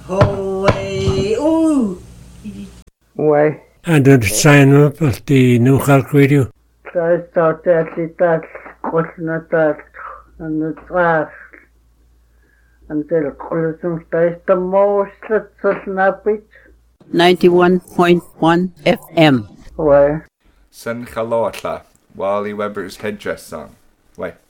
Away. Ooh. Way. And then sign up at the New Cork Radio. I thought that question that and the trash. Until Colosum stays the most that's not it. 91.1 FM. Way. San Chalotla, Wally Webber's headdress song. Way.